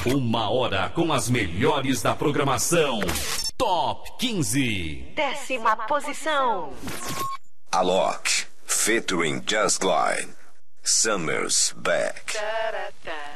Uma hora com as melhores da programação. Top 15. 10ª posição. Alok, featuring Just Glide. Summer's Back.